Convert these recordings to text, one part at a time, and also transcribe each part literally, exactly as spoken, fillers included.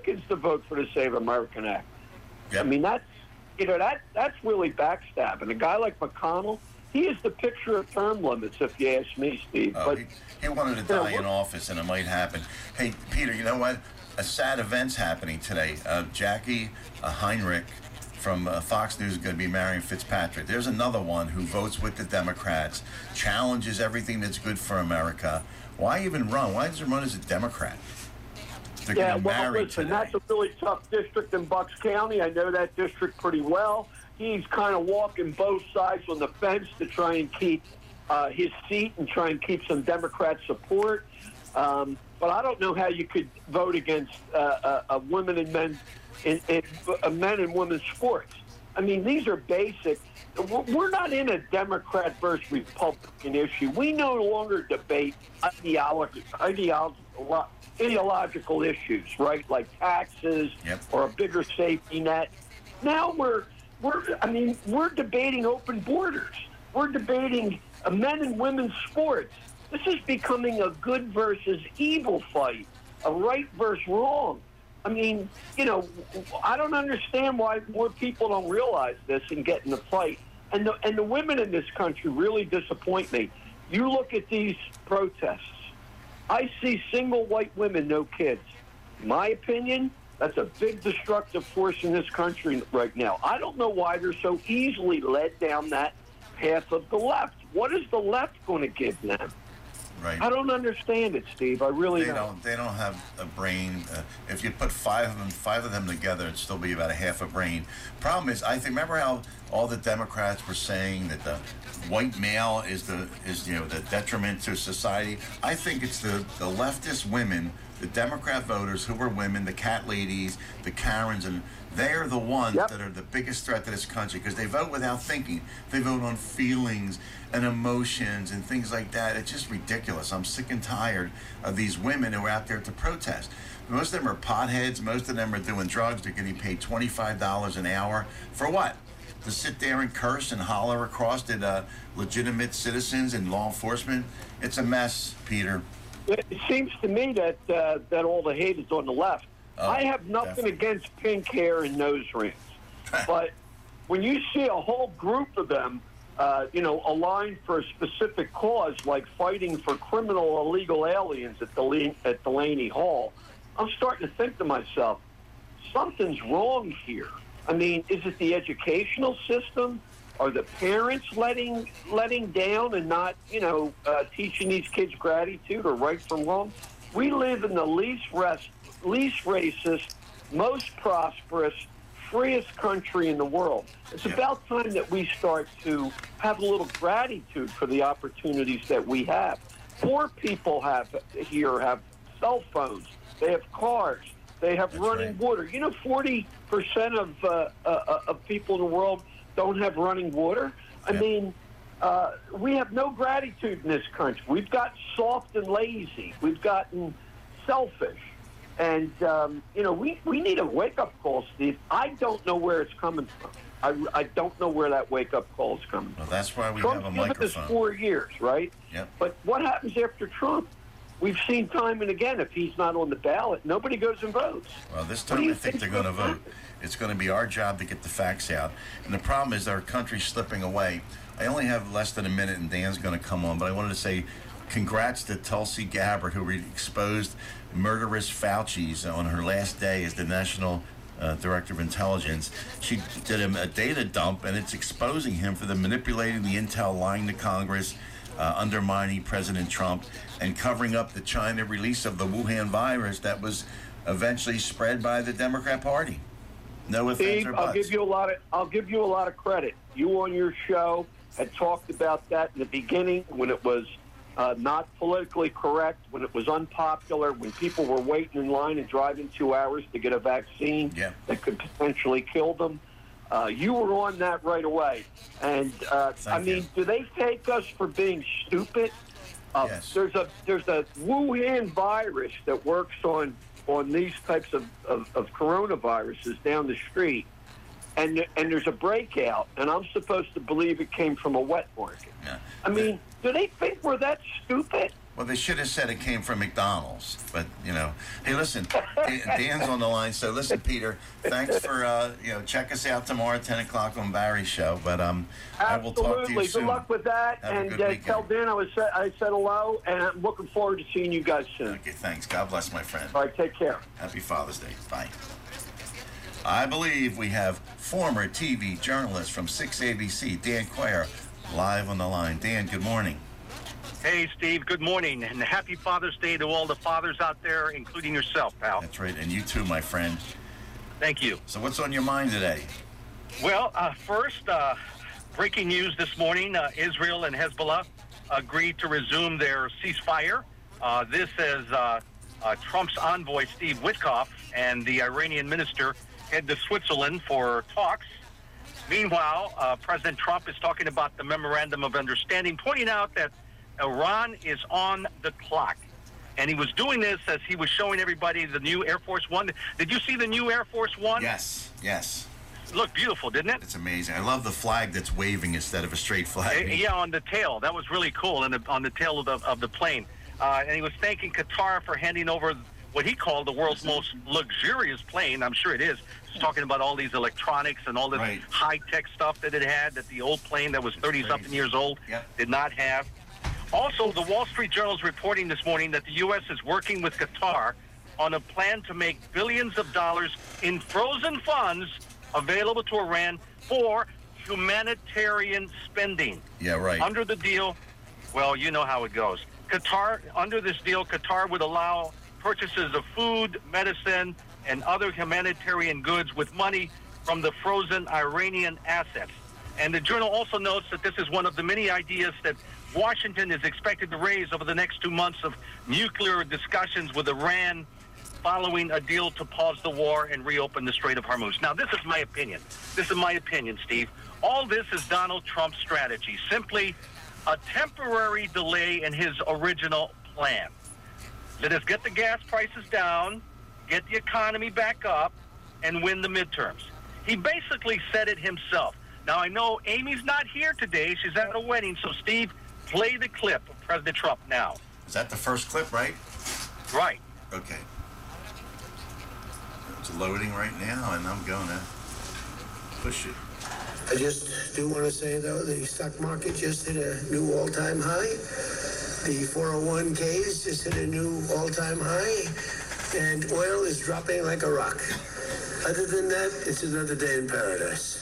kids to vote for the Save American Act. Yep. I mean, that's, you know, that that's really backstabbing. A guy like McConnell, he is the picture of term limits, if you ask me, Steve. Oh, but he, he wanted to die know, in office, and it might happen. Hey, Peter, you know what? A sad event's happening today. Uh, Jackie uh, Heinrich from uh, Fox News is going to be marrying Fitzpatrick. There's another one who votes with the Democrats, challenges everything that's good for America. Why even run? Why does he run as a Democrat? They're yeah, going to well, marry listen, today. that's a really tough district in Bucks County. I know that district pretty well. He's kind of walking both sides on the fence to try and keep uh, his seat and try and keep some Democrat support. Um, but I don't know how you could vote against uh, uh, uh, women and men in, in uh, men and women's sports. I mean, these are basic. We're not in a Democrat versus Republican issue. We no longer debate ideology, ideology, ideological issues, right? Like taxes Yep. or a bigger safety net. Now we're we're. I mean, we're debating open borders. We're debating uh, men and women's sports. This is becoming a good versus evil fight, a right versus wrong. I mean, you know, I don't understand why more people don't realize this and get in the fight. And the, and the women in this country really disappoint me. You look at these protests. I see single white women, no kids. In my opinion, that's a big destructive force in this country right now. I don't know why they're so easily led down that path of the left. What is the left going to give them? Right. I don't understand it, Steve. I really They don't. don't. They don't have a brain. Uh, if you put five of them, five of them together, it'd still be about a half a brain. Problem is, I think. Remember how all the Democrats were saying that the white male is the is you know the detriment to society. I think it's the the leftist women, the Democrat voters who are women, the cat ladies, the Karens, and they are the ones Yep. that are the biggest threat to this country because they vote without thinking. They vote on feelings and emotions and things like that. It's just ridiculous. I'm sick and tired of these women who are out there to protest. Most of them are potheads. Most of them are doing drugs. They're getting paid twenty-five dollars an hour. For what? To sit there and curse and holler across at uh, legitimate citizens and law enforcement? It's a mess, Peter. It seems to me that uh, that all the hate is on the left. Oh, I have nothing definitely. against pink hair and nose rings, but when you see a whole group of them, uh, you know, aligned for a specific cause, like fighting for criminal illegal aliens at, Del- at Delaney Hall, I'm starting to think to myself, something's wrong here. I mean, is it the educational system? Are the parents letting letting down and not, you know, uh, teaching these kids gratitude or right from wrong? We live in the least rest, least racist, most prosperous, freest country in the world. It's Yeah. about time that we start to have a little gratitude for the opportunities that we have. Poor people have here have cell phones. They have cars. They have That's running right. water. You know, forty percent of uh, uh, of people in the world don't have running water. I Yeah. mean, uh, we have no gratitude in this country. We've got soft and lazy. We've gotten selfish. And, um, you know, we, we need a wake-up call, Steve. I don't know where it's coming from. I, I don't know where that wake-up call is coming from. Well, that's why we Trump's have a given us microphone. four years, right? Yep. But what happens after Trump? We've seen time and again, if he's not on the ballot, nobody goes and votes. Well, this What do time you I think think's they're going to gonna vote. It's going to be our job to get the facts out. And the problem is our country's slipping away. I only have less than a minute, and Dan's going to come on, but I wanted to say congrats to Tulsi Gabbard, who re- exposed murderous Fauci's on her last day as the National uh, Director of Intelligence. She did him a data dump, and it's exposing him for the manipulating the intel, lying to Congress, uh, undermining President Trump, and covering up the China release of the Wuhan virus that was eventually spread by the Democrat Party. No ifs, ands, Steve, or I'll buts. give you a lot of I'll give you a lot of credit. You on your show had talked about that in the beginning when it was uh, not politically correct, when it was unpopular, when people were waiting in line and driving two hours to get a vaccine Yeah. that could potentially kill them. Uh, you were on that right away. And uh, I Thank mean, you. do they take us for being stupid? Uh, Yes. There's a there's a Wuhan virus that works on on these types of, of, of coronaviruses down the street, and and there's a breakout, and I'm supposed to believe it came from a wet market. Yeah. I mean, do they think we're that stupid? Well, they should have said it came from McDonald's, but you know. Hey, listen, Dan's on the line. So listen, Peter, thanks for uh, you know check us out tomorrow at ten o'clock on Barry's show. But um, Absolutely. I will talk to you soon. Good luck with that, Have a and good uh, weekend. tell Dan I was I said hello, and I'm looking forward to seeing you guys soon. Okay, thanks. God bless, my friend. All right, take care. Happy Father's Day. Bye. I believe we have former T V journalist from six A B C, Dan Quayle, live on the line. Dan, good morning. Hey, Steve, good morning, and happy Father's Day to all the fathers out there, including yourself, pal. That's right, and you too, my friend. Thank you. So what's on your mind today? Well, uh, first, uh, breaking news this morning, uh, Israel and Hezbollah agreed to resume their ceasefire. Uh, this is uh, uh, Trump's envoy, Steve Witkoff, and the Iranian minister head to Switzerland for talks. Meanwhile, uh, President Trump is talking about the Memorandum of Understanding, pointing out that Iran is on the clock. And he was doing this as he was showing everybody the new Air Force One. Did you see the new Air Force One? Yes, yes. It looked beautiful, didn't it? It's amazing. I love the flag that's waving instead of a straight flag. Uh, yeah, on the tail. That was really cool, on the, on the tail of the, of the plane. Uh, and he was thanking Qatar for handing over what he called the world's most luxurious plane. I'm sure it is. He's talking about all these electronics and all this Right. high-tech stuff that it had that the old plane that was thirty-something years old Yep. did not have. Also, the Wall Street Journal is reporting this morning that the U S is working with Qatar on a plan to make billions of dollars in frozen funds available to Iran for humanitarian spending. Yeah, right. Under the deal, well, you know how it goes. Qatar, under this deal, Qatar would allow purchases of food, medicine, and other humanitarian goods with money from the frozen Iranian assets. And the journal also notes that this is one of the many ideas that Washington is expected to raise over the next two months of nuclear discussions with Iran following a deal to pause the war and reopen the Strait of Hormuz. Now, this is my opinion. This is my opinion, Steve. All this is Donald Trump's strategy, simply a temporary delay in his original plan. Let us get the gas prices down, get the economy back up, and win the midterms. He basically said it himself. Now, I know Amy's not here today. She's at a wedding. So, Steve, play the clip of President Trump now. Is that the first clip, right? Right. Okay. It's loading right now, and I'm going to push it. I just do want to say, though, the stock market just hit a new all-time high. The four oh one k's just hit a new all-time high. And oil is dropping like a rock. Other than that, it's another day in paradise.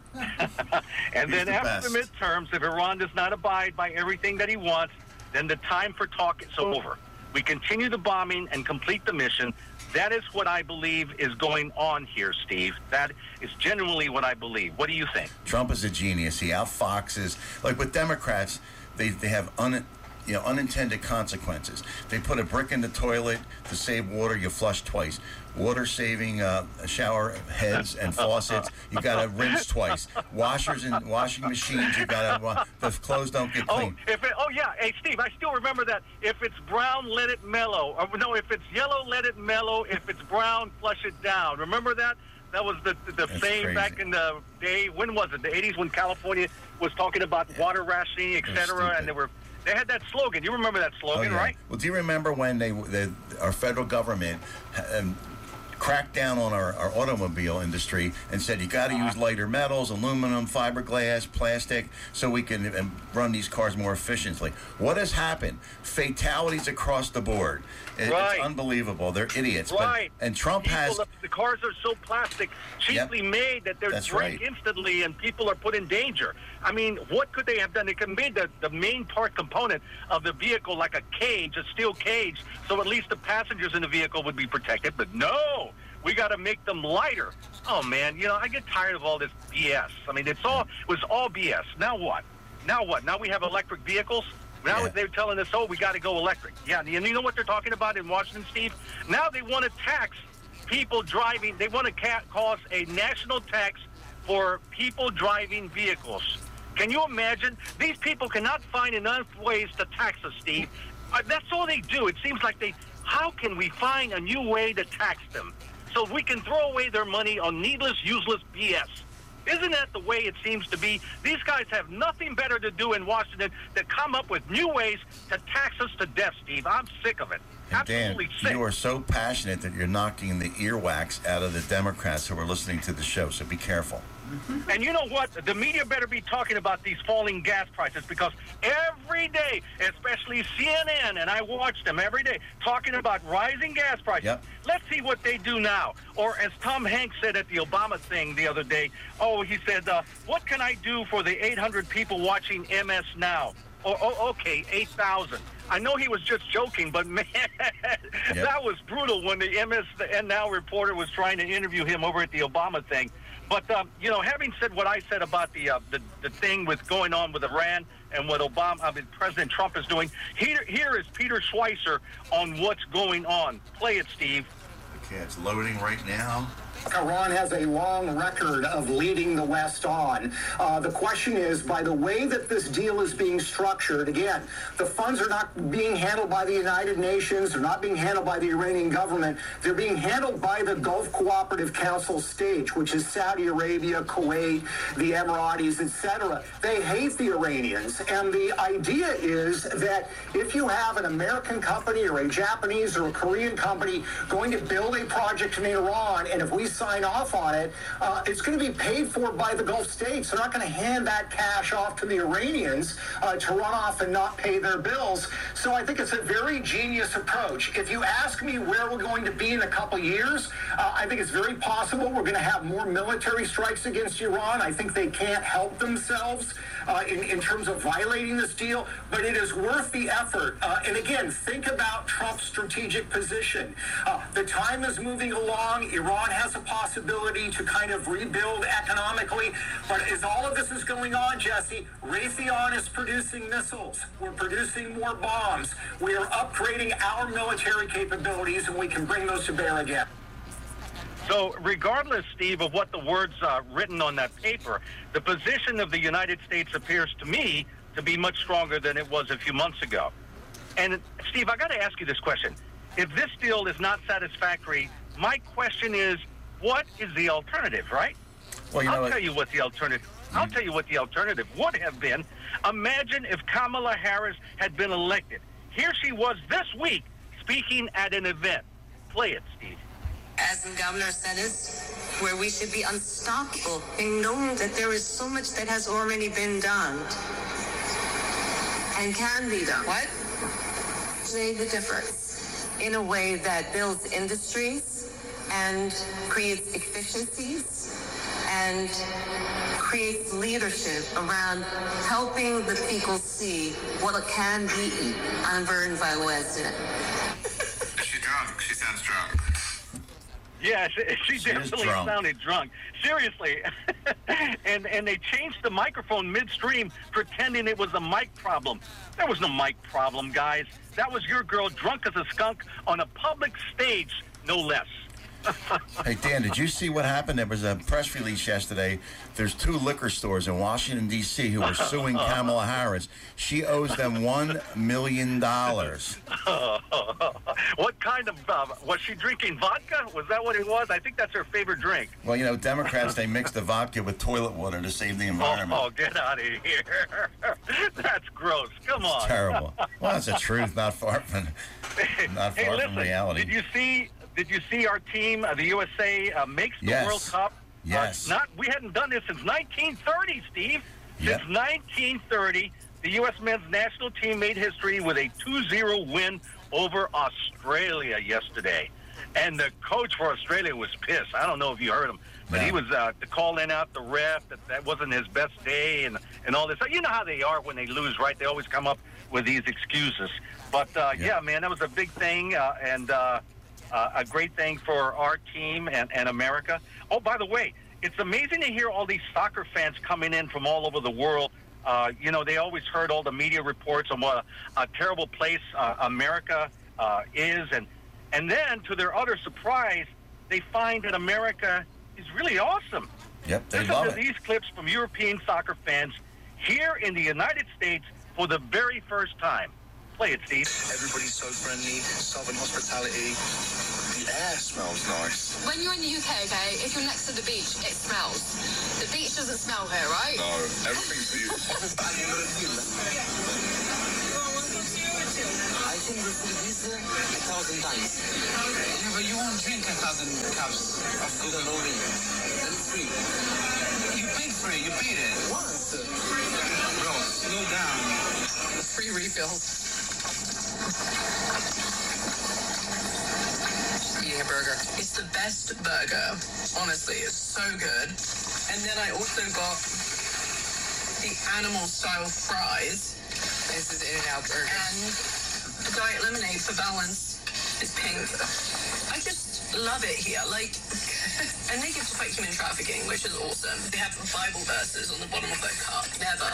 And He's then the after the best. midterms, if Iran does not abide by everything that he wants, then the time for talk is over. We continue the bombing and complete the mission. That is what I believe is going on here, Steve. That is genuinely what I believe. What do you think? Trump is a genius. He outfoxes. Like with Democrats, they, they have un, you know, unintended consequences. They put a brick in the toilet to save water. You flush twice. Water saving uh, shower heads and faucets. You got to rinse twice. Washers and washing machines. You got to uh, the clothes don't get Oh, clean. if it, oh yeah. Hey, Steve, I still remember that. If it's brown, let it mellow. Or, no, if it's yellow, let it mellow. If it's brown, flush it down. Remember that? That was the the That's saying crazy. back in the day. When was it? The eighties, when California was talking about water rationing, et That's cetera, stupid. and they were they had that slogan. You remember that Oh, slogan, yeah. right? Well, do you remember when they, they our federal government um, cracked down on our, our automobile industry and said you got to use lighter metals, aluminum, fiberglass, plastic, so we can um, run these cars more efficiently? What has happened? Fatalities across the board. It- Right. It's unbelievable. They're idiots. But- Right. and Trump People, has. the, the cars are so plastic, cheaply made, that they're That's drank right. instantly, and people are put in danger. I mean, what could they have done? They could have made the, the main part component of the vehicle like a cage, a steel cage, so at least the passengers in the vehicle would be protected. But no, we got to make them lighter. Oh man, you know, I get tired of all this B S. I mean, it's all it was all B S. Now what? Now what? Now we have electric vehicles. Now Yeah. they're telling us, oh, we got to go electric. Yeah, and you know what they're talking about in Washington, Steve? Now they want to tax people driving. They want to ca- cause a national tax for people driving vehicles. Can you imagine? These people cannot find enough ways to tax us, Steve. Uh, that's all they do. It seems like they, how can we find a new way to tax them so we can throw away their money on needless, useless B S? Isn't that the way it seems to be? These guys have nothing better to do in Washington than come up with new ways to tax us to death, Steve. I'm sick of it. And Dan, Absolutely sick. you are so passionate that you're knocking the earwax out of the Democrats who are listening to the show, so be careful. And you know what? The media better be talking about these falling gas prices, because every day, especially C N N, and I watch them every day, talking about rising gas prices. Yep. Let's see what they do now. Or as Tom Hanks said at the Obama thing the other day, oh, he said, uh, what can I do for the eight hundred people watching M S Now? Oh, oh okay, eight thousand. I know he was just joking, but man, yep. that was brutal when the M S N Now reporter was trying to interview him over at the Obama thing. But, um, you know, having said what I said about the, uh, the the thing with going on with Iran and what Obama, I mean, President Trump is doing, here, here is Peter Schweizer on what's going on. Play it, Steve. Okay, it's loading right now. Iran has a long record of leading the West on. Uh, the question is, by the way that this deal is being structured, again, the funds are not being handled by the United Nations, they're not being handled by the Iranian government, they're being handled by the Gulf Cooperative Council stage, which is Saudi Arabia, Kuwait, the Emiratis, et cetera. They hate the Iranians, and the idea is that if you have an American company or a Japanese or a Korean company going to build a project in Iran, and if we sign off on it, uh, it's going to be paid for by the Gulf states. They're not going to hand that cash off to the Iranians uh, to run off and not pay their bills. So I think it's a very genius approach. If you ask me where we're going to be in a couple years, uh, I think it's very possible we're going to have more military strikes against Iran. I think they can't help themselves uh, in, in terms of violating this deal, but it is worth the effort. Uh, and again, think about Trump's strategic position. Uh, the time is moving along. Iran has a possibility to kind of rebuild economically. But as all of this is going on, Jesse, Raytheon is producing missiles. We're producing more bombs. We are upgrading our military capabilities, and we can bring those to bear again. So regardless, Steve, of what the words uh, written on that paper, the position of the United States appears to me to be much stronger than it was a few months ago. And, Steve, I got to ask you this question. If this deal is not satisfactory, my question is, what is the alternative, right? Well, you know I'll what? tell you what the alternative. I'll tell you what the alternative would have been. Imagine if Kamala Harris had been elected. Here she was this week speaking at an event. Play it, Steve. As the governor said, is where we should be unstoppable, and knowing that there is so much that has already been done and can be done. What? Made the difference in a way that builds industries and creates efficiencies and creates leadership around helping the people see what it can be unburdened by Weston. She's drunk. She sounds drunk. Yeah, she, she, She is definitely drunk. sounded drunk. Seriously. and and they changed the microphone midstream, pretending it was a mic problem. There was no mic problem, guys. That was your girl drunk as a skunk on a public stage, no less. Hey, Dan, did you see what happened? There was a press release yesterday. There's two liquor stores in Washington, D C who are suing Kamala Harris. She owes them one million dollars. What kind of, uh, was she drinking vodka? Was that what it was? I think that's her favorite drink. Well, you know, Democrats, they mix the vodka with toilet water to save the environment. Oh, get out of here. That's gross. Come on. It's terrible. Well, that's the truth, not far from, not Hey, far listen, from reality. did you see Did you see our team, uh, the U S A, uh, makes the Yes. World Cup? Yes. Uh, not we hadn't done this since nineteen thirty, Steve. Yep. Since nineteen thirty, the U S men's national team made history with a two zero win over Australia yesterday. And the coach for Australia was pissed. I don't know if you heard him, but No. he was uh, calling out the ref that that wasn't his best day and, and all this. You know how they are when they lose, right? They always come up with these excuses. But, uh, Yeah. yeah, man, that was a big thing. Uh, and... Uh, Uh, a great thing for our team and, and America. Oh, by the way, it's amazing to hear all these soccer fans coming in from all over the world. Uh, you know, they always heard all the media reports on what a, a terrible place uh, America uh, is. And, and then, to their utter surprise, they find that America is really awesome. Yep, they Listen love to it. these clips from European soccer fans here in the United States for the very first time. Play it, Steve. Everybody's so friendly, southern hospitality. The air smells nice. When when you're in the U K, okay, if you're next to the beach, it smells. The beach doesn't smell here, right? No, everything's beautiful. I can repeat this a thousand times. Yeah, but you won't drink a thousand cups of You don't know me. I'm free. You paid for it. You paid it. Once. Bro, slow down. Free refills. Eating a burger. It's the best burger. Honestly, it's so good. And then I also got the animal style fries. This is In-N-Out burger. And the diet lemonade for balance is pink. I just love it here. Like, and they give to fight human trafficking, which is awesome. They have Bible verses on the bottom of their cup. Never.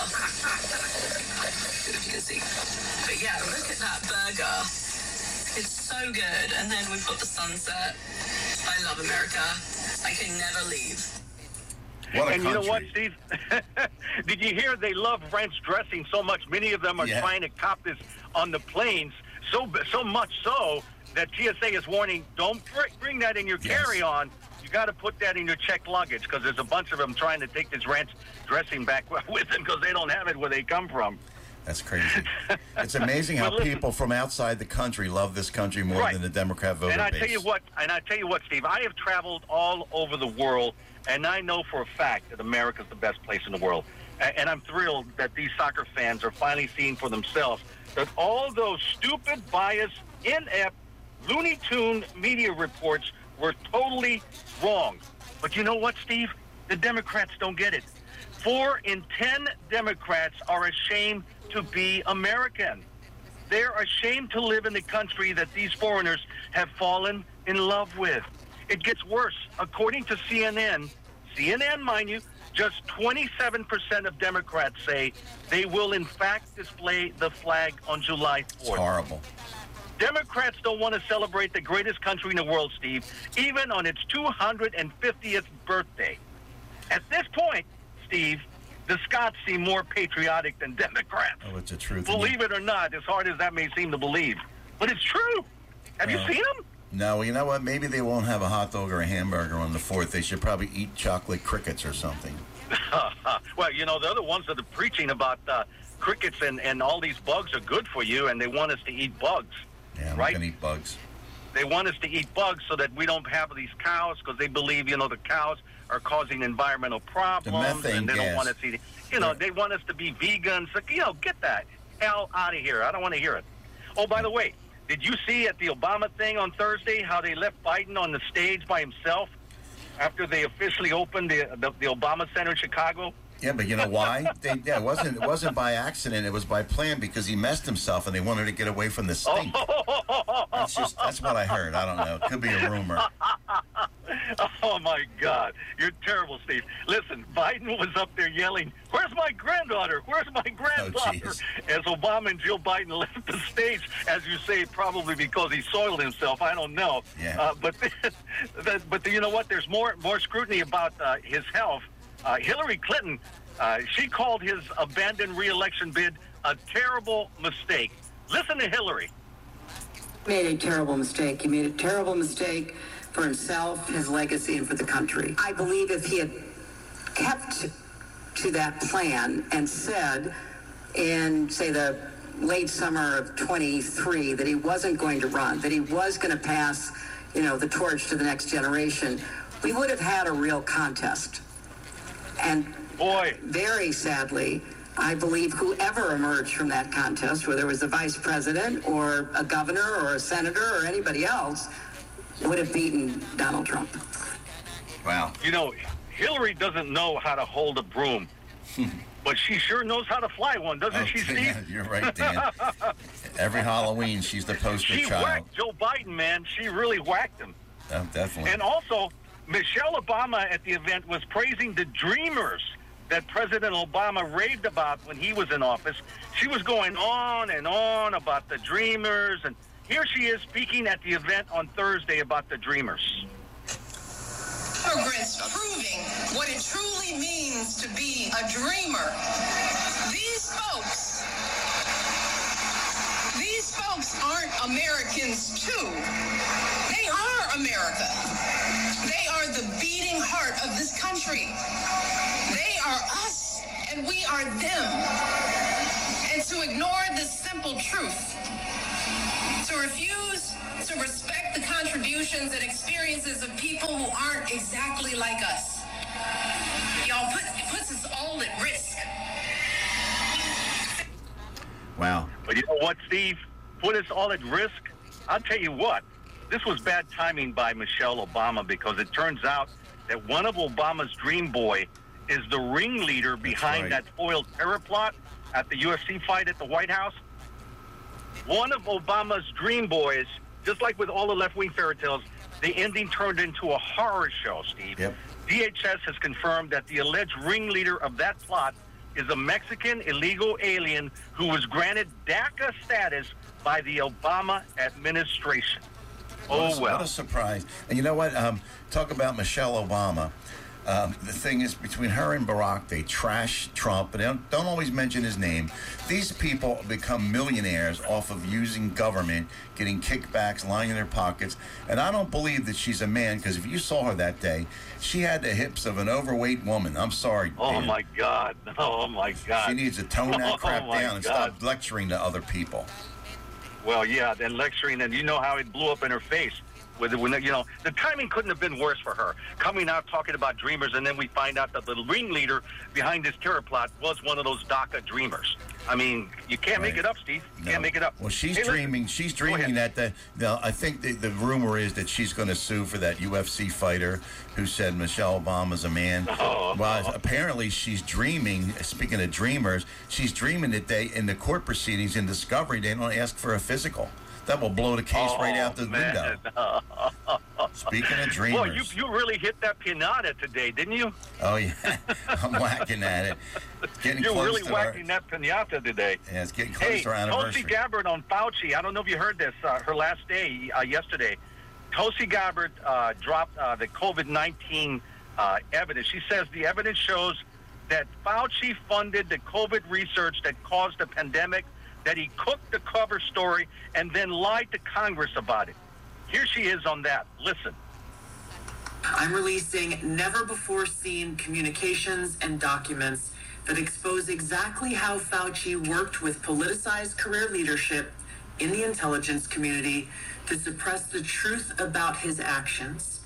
If you can see. But yeah, look at that burger. It's so good. And then we've got the sunset. I love America. I can never leave. What a and you know what, country. Steve? Did you hear they love ranch dressing so much? Many of them are Yeah. trying to cop this on the planes, so so much so that T S A is warning, don't br- bring that in your Yes. carry-on. You got to put that in your checked luggage because there's a bunch of them trying to take this ranch dressing back with them because they don't have it where they come from. That's crazy. It's amazing how But listen- people from outside the country love this country more Right. than the Democrat voter And I base. tell you what, and I tell you what, Steve, I have traveled all over the world, and I know for a fact that America's the best place in the world. A- And I'm thrilled that these soccer fans are finally seeing for themselves that all those stupid, biased, inept, Looney Tune media reports were totally wrong. But you know what, Steve? The Democrats don't get it. Four in ten Democrats are ashamed to be American. They're ashamed to live in the country that these foreigners have fallen in love with. It gets worse. According to C N N, C N N, mind you, just twenty-seven percent of Democrats say they will in fact display the flag on July It's fourth. horrible. Democrats don't want to celebrate the greatest country in the world, Steve, even on its two hundred fiftieth birthday. At this point, Steve, the Scots seem more patriotic than Democrats. Oh, it's the truth. Believe it or not, as hard as that may seem to believe. But it's true. Have you Uh, seen them? No, you know what? Maybe they won't have a hot dog or a hamburger on the fourth. They should probably eat chocolate crickets or something. Well, you know, they're the ones that are preaching about uh, crickets and, and all these bugs are good for you, and they want us to eat bugs. Yeah, I'm Right? going to eat bugs. They want us to eat bugs so that we don't have these cows because they believe, you know, the cows are causing environmental problems. methane and they gas. don't want us eating. You know, Right. they want us to be vegans. So, you know, get that hell out of here. I don't want to hear it. Oh, by the way, did you see at the Obama thing on Thursday how they left Biden on the stage by himself after they officially opened the the, the Obama Center in Chicago? Yeah, but you know why? They, yeah, it wasn't it wasn't by accident. It was by plan because he messed himself and they wanted to get away from the stink. That's just that's what I heard. I don't know. It could be a rumor. Oh, my God. You're terrible, Steve. Listen, Biden was up there yelling, where's my granddaughter? Where's my granddaughter? jeez. As Obama and Joe Biden left the stage, as you say, probably because he soiled himself. I don't know. Yeah. Uh, but, but you know what? There's more, more scrutiny about uh, his health. Uh, Hillary Clinton, uh, she called his abandoned re-election bid a terrible mistake. Listen to Hillary. Made a terrible mistake. He made a terrible mistake for himself, his legacy, and for the country. I believe if he had kept to that plan and said in, say, the late summer of twenty-three that he wasn't going to run, that he was going to pass, you know, the torch to the next generation, we would have had a real contest. And Boy. very sadly, I believe whoever emerged from that contest, whether it was the vice president or a governor or a senator or anybody else, would have beaten Donald Trump. Wow. You know, Hillary doesn't know how to hold a broom, but she sure knows how to fly one, doesn't Oh, she, Steve? yeah, you're right, Dan. Every Halloween, she's the poster She child. whacked Joe Biden, man. She really whacked him. Oh, definitely. And also, Michelle Obama at the event was praising the dreamers that President Obama raved about when he was in office. She was going on and on about the dreamers, and here she is speaking at the event on Thursday about the dreamers. Immigrants proving what it truly means to be a dreamer. These folks, these folks aren't Americans too. They are America. They country. They are us, and we are them. And to ignore this simple truth, to refuse to respect the contributions and experiences of people who aren't exactly like us, y'all, put, puts us all at risk. Wow. But you know what, Steve? Put us all at risk? I'll tell you what. This was bad timing by Michelle Obama, because it turns out that one of Obama's dream boy is the ringleader behind right. that foiled terror plot at the U F C fight at the White House. One of Obama's dream boys, just like with all the left-wing fairy tales, the ending turned into a horror show, Steve. Yep. D H S has confirmed that the alleged ringleader of that plot is a Mexican illegal alien who was granted DACA status by the Obama administration. What Oh, a, well. What a surprise. And you know what? Um, talk about Michelle Obama. Um, the thing is, between her and Barack, they trash Trump, but they don't, don't always mention his name. These people become millionaires off of using government, getting kickbacks, lying in their pockets. And I don't believe that she's a man, because if you saw her that day, she had the hips of an overweight woman. I'm sorry. Oh, Dan. my God. Oh, my God. She needs to tone that Oh, crap my down and God. stop lecturing to other people. Well, yeah, and lecturing, and you know how it blew up in her face. With, when, you know, the timing couldn't have been worse for her. Coming out talking about dreamers, and then we find out that the ringleader behind this terror plot was one of those DACA dreamers. I mean, you can't Right. make it up, Steve. You No. can't make it up. Well, she's Hey, listen. dreaming. She's Go dreaming ahead. that the. No, I think the, the rumor is that she's going to sue for that U F C fighter who said Michelle Obama's a man. Oh. Well, apparently she's dreaming. Speaking of dreamers, she's dreaming that they in the court proceedings in discovery they don't ask for a physical. That will blow the case right Oh, out the man. window. Speaking of dreamers. Well, you, you really hit that pinata today, didn't you? Oh yeah, I'm whacking at it. It's getting You're close really to whacking our, that pinata today. Yeah, it's getting close Hey, to our Tulsi anniversary. Gabbard on Fauci. I don't know if you heard this. Uh, her last day uh, yesterday, Tulsi Gabbard uh, dropped uh, the COVID nineteen uh, evidence. She says the evidence shows that Fauci funded the COVID research that caused the pandemic, that he cooked the cover story, and then lied to Congress about it. Here she is on that. Listen. I'm releasing never-before-seen communications and documents that expose exactly how Fauci worked with politicized career leadership in the intelligence community to suppress the truth about his actions.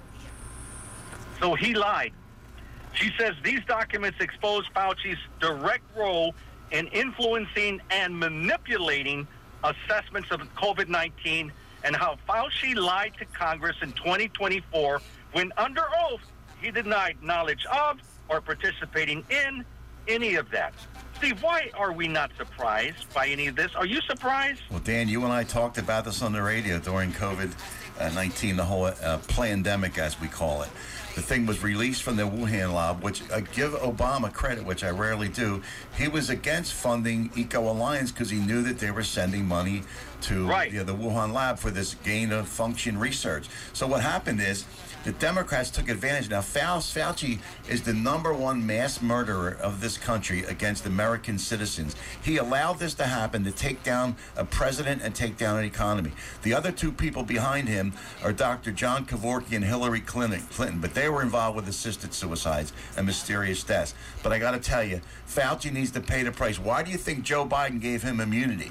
So he lied. She says these documents expose Fauci's direct role in influencing and manipulating assessments of COVID nineteen, and how Fauci lied to Congress in twenty twenty-four when, under oath, he denied knowledge of or participating in any of that. Steve, why are we not surprised by any of this? Are you surprised? Well, Dan, you and I talked about this on the radio during COVID nineteen, the whole uh, pandemic, as we call it. The thing was released from the Wuhan lab, which I give Obama credit, which I rarely do. He was against funding Eco Alliance because he knew that they were sending money to Right. you know, the Wuhan lab for this gain of function research. So what happened is the Democrats took advantage. Now, Fauci is the number one mass murderer of this country against American citizens. He allowed this to happen to take down a president and take down an economy. The other two people behind him are Doctor John Kevorkian and Hillary Clinton, but they were involved with assisted suicides and mysterious deaths. But I got to tell you, Fauci needs to pay the price. Why do you think Joe Biden gave him immunity?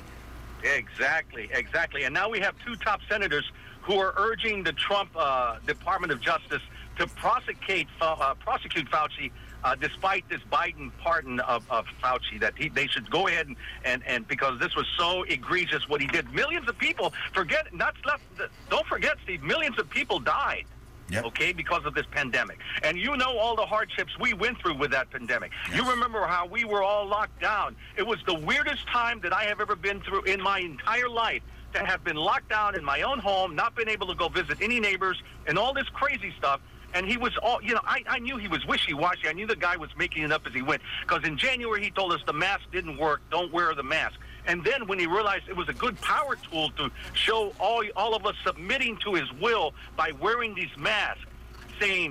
Exactly, exactly. And now we have two top senators who are urging the Trump uh, Department of Justice to prosecute uh, prosecute Fauci uh, despite this Biden pardon of, of Fauci, that he, they should go ahead and, and, and because this was so egregious what he did. Millions of people, forget, not, not don't forget, Steve, millions of people died. Yep. Okay, because of this pandemic. And you know all the hardships we went through with that pandemic. Yes. You remember how we were all locked down. It was the weirdest time that I have ever been through in my entire life, to have been locked down in my own home, not been able to go visit any neighbors, and all this crazy stuff. And he was all, you know, I, I knew he was wishy-washy. I knew the guy was making it up as he went. Because in January, he told us the mask didn't work. Don't wear the mask. And then when he realized it was a good power tool to show all, all of us submitting to his will by wearing these masks, saying,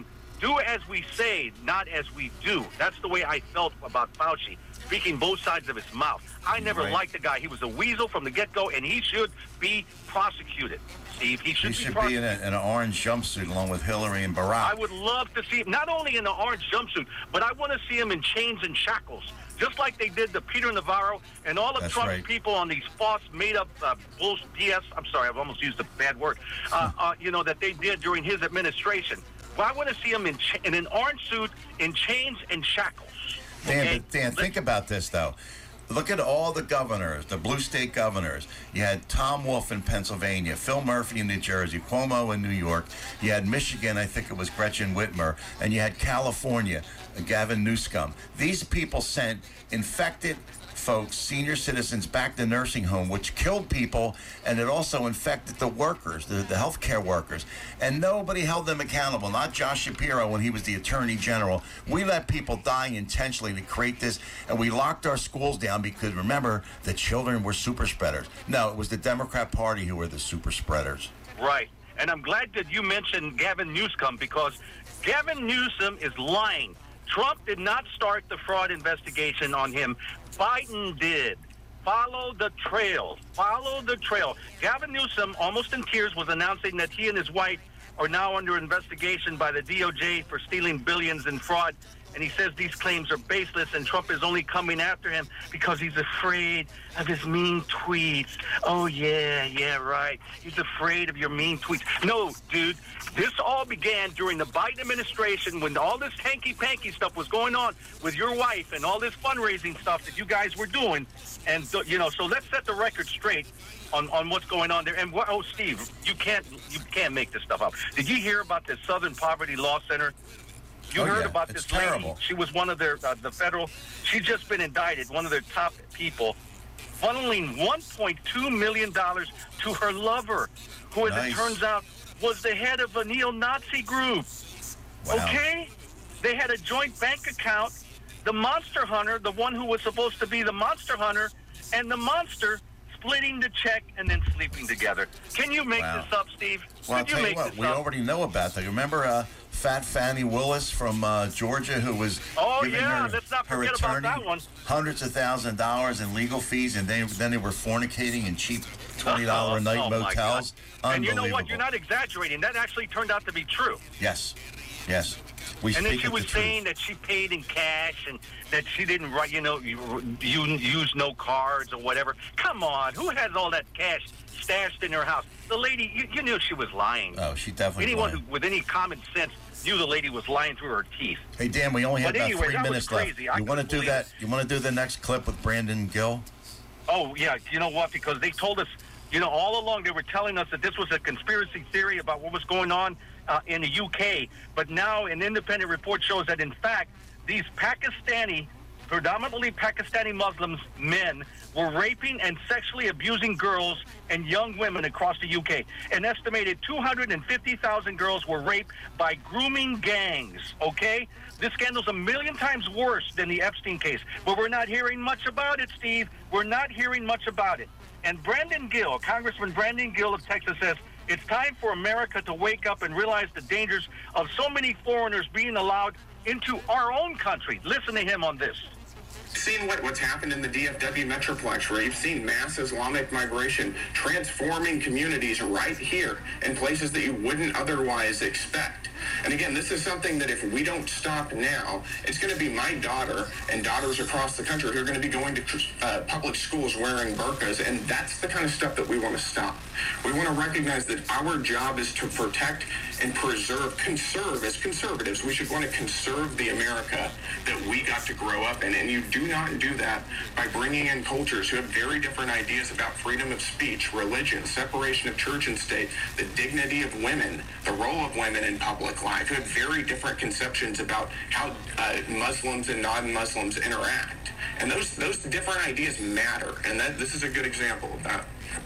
do as we say, not as we do. That's the way I felt about Fauci, speaking both sides of his mouth. I never Right. liked the guy. He was a weasel from the get-go, and he should be prosecuted, Steve. He should, He be, should prose- be in, a, in an orange jumpsuit along with Hillary and Barack. I would love to see him, not only in the orange jumpsuit, but I want to see him in chains and shackles, just like they did to Peter Navarro and all of That's Trump's right. people on these false, made-up uh, bullshit B S. I'm sorry, I've almost used a bad word. Uh, uh, you know, that they did during his administration. Well, I want to see him in, cha- in an orange suit, in chains and shackles. Dan, okay? but Dan, think about this, though. Look at all the governors, the blue state governors. You had Tom Wolf in Pennsylvania, Phil Murphy in New Jersey, Cuomo in New York. You had Michigan, I think it was Gretchen Whitmer. And you had California, Gavin Newsom. These people sent infected folks, senior citizens, back to nursing home, which killed people, and it also infected the workers, the, the healthcare workers. And nobody held them accountable, not Josh Shapiro when he was the attorney general. We let people die intentionally to create this, and we locked our schools down because, remember, the children were super spreaders. No, it was the Democrat Party who were the super spreaders. Right. And I'm glad that you mentioned Gavin Newsom, because Gavin Newsom is lying. Trump did not start the fraud investigation on him. Biden did. Follow the trail. Follow the trail. Gavin Newsom, almost in tears, was announcing that he and his wife are now under investigation by the D O J for stealing billions in fraud. And he says these claims are baseless, and Trump is only coming after him because he's afraid of his mean tweets. Oh, yeah, yeah, right. He's afraid of your mean tweets. No, dude, this all began during the Biden administration when all this hanky-panky stuff was going on with your wife and all this fundraising stuff that you guys were doing. And, you know, so let's set the record straight on, on what's going on there. And, what, oh, Steve, you can't, you can't make this stuff up. Did you hear about the Southern Poverty Law Center? You Oh, heard yeah. about It's this lady. terrible. She was one of their, uh, the federal, she's just been indicted, one of their top people, funneling one point two million dollars to her lover, who, as Nice. it turns out, was the head of a neo-Nazi group. Wow. Okay? They had a joint bank account. The monster hunter, the one who was supposed to be the monster hunter, and the monster splitting the check and then sleeping together. Can you make Wow. this up, Steve? Well, I'll Could you tell you make what, this we up? already know about that. Remember uh, Fat Fannie Willis from uh, Georgia, who was Oh, giving yeah, her, let's not her forget about attorney that one. hundreds of thousands of dollars in legal fees, and they, then they were fornicating in cheap twenty dollars a night Oh, my motels. God. And you know Unbelievable. what? You're not exaggerating. That actually turned out to be true. Yes, yes. We And then speak she of was the truth. saying that she paid in cash and that she didn't write, you know, you, you use no cards or whatever. Come on, who has all that cash stashed in her house? The lady, you, you knew she was lying. Oh, she definitely Anyone lied. who, with any common sense knew the lady was lying through her teeth. Hey, Dan, we only have But about anyway, three that was minutes crazy. I left. You want to couldn't do believe that? it. You want to do the next clip with Brandon Gill? Oh, yeah. You know what? Because they told us, you know, all along they were telling us that this was a conspiracy theory about what was going on uh, in the U K. But now an independent report shows that, in fact, these Pakistani, predominantly Pakistani Muslims men, were raping and sexually abusing girls and young women across the U K. An estimated two hundred fifty thousand girls were raped by grooming gangs, okay? This scandal's a million times worse than the Epstein case, but we're not hearing much about it, Steve. We're not hearing much about it. And Brandon Gill, Congressman Brandon Gill of Texas, says, it's time for America to wake up and realize the dangers of so many foreigners being allowed into our own country. Listen to him on this. Seen what, what's happened in the D F W Metroplex, where you've seen mass Islamic migration transforming communities right here in places that you wouldn't otherwise expect. And again, this is something that if we don't stop now, it's going to be my daughter and daughters across the country who are going to be going to uh, public schools wearing burqas, and that's the kind of stuff that we want to stop. We want to recognize that our job is to protect and preserve, conserve. As conservatives, we should want to conserve the America that we got to grow up in, and you do not do that by bringing in cultures who have very different ideas about freedom of speech, religion, separation of church and state, the dignity of women, the role of women in public life, who have very different conceptions about how uh, Muslims and non-Muslims interact. And those those different ideas matter, and that this is a good example of that.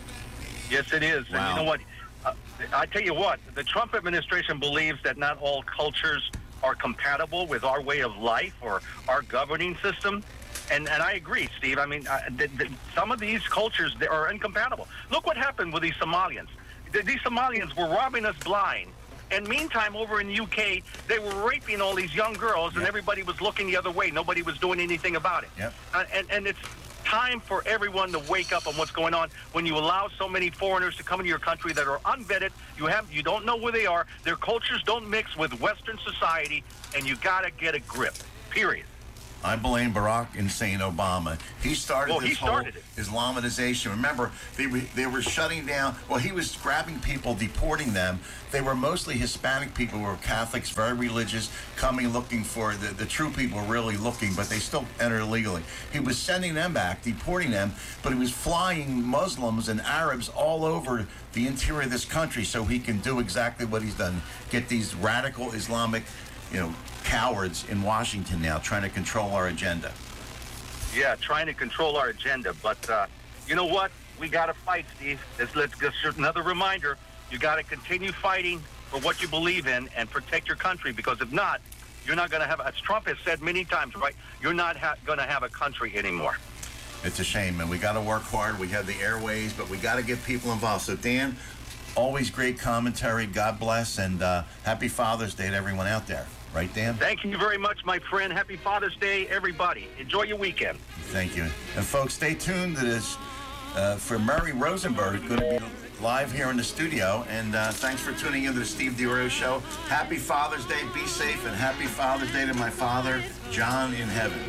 Yes, it is. Wow. And you know what? Uh, I tell you what, the Trump administration believes that not all cultures are compatible with our way of life or our governing system. And and I agree, Steve. I mean, uh, the, the, some of these cultures they are incompatible. Look what happened with these Somalians. The, these Somalians were robbing us blind. And meantime, over in the U K, they were raping all these young girls, and Yep. everybody was looking the other way. Nobody was doing anything about it. Yep. Uh, and, and it's time for everyone to wake up on what's going on. When you allow so many foreigners to come into your country that are unvetted, you have you don't know where they are. Their cultures don't mix with Western society, and you got to get a grip. Period. I blame Barack Hussein Obama. He started Well, this he started whole it. Islamization. Remember, they were, they were shutting down. Well, he was grabbing people, deporting them. They were mostly Hispanic people who were Catholics, very religious, coming looking for the, the true people really looking, but they still entered illegally. He was sending them back, deporting them, but he was flying Muslims and Arabs all over the interior of this country so he can do exactly what he's done, get these radical Islamic, you know, cowards in Washington now trying to control our agenda. Yeah, trying to control our agenda. But uh, you know what? We got to fight, Steve. Let's, let's just another reminder. You got to continue fighting for what you believe in and protect your country, because if not, you're not going to have, as Trump has said many times, right? You're not ha- going to have a country anymore. It's a shame, and we got to work hard. We have the airways, but we got to get people involved. So, Dan, always great commentary. God bless, and uh, happy Father's Day to everyone out there. Right, Dan? Thank you very much, my friend. Happy Father's Day, everybody. Enjoy your weekend. Thank you. And, folks, stay tuned to this uh, for Murray Rosenberg, going to be live here in the studio. And uh, thanks for tuning into the Steve DeOrio Show. Happy Father's Day. Be safe, and happy Father's Day to my father, John in heaven.